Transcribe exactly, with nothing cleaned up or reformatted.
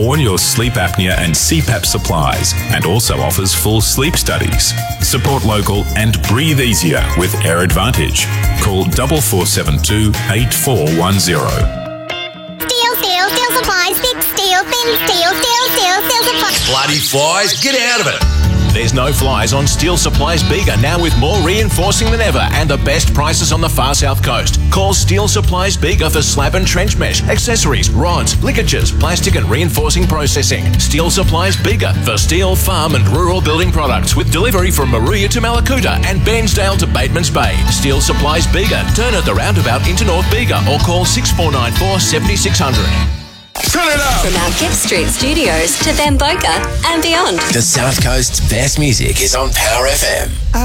all your sleep apnea and C PAP supplies, and also offers full sleep studies. Support local and breathe easier with Air Advantage. Call four four seven two, eight four one zero. Steel, steel, steel supplies, thick steel, thin steel, steel, steel, steel supplies. Bloody flies, get out of it. There's no flies on Steel Supplies Bega, now with more reinforcing than ever and the best prices on the far south coast. Call Steel Supplies Bega for slab and trench mesh, accessories, rods, ligatures, plastic and reinforcing processing. Steel Supplies Bega for steel, farm and rural building products, with delivery from Maruya to Malakuta and Bairnsdale to Bateman's Bay. Steel Supplies Bega. Turn at the roundabout into North Bega or call six four nine four, seven six zero zero. Turn it up! From our Gipp Street studios to Bamboka and beyond. The South Coast's best music is on Power F M.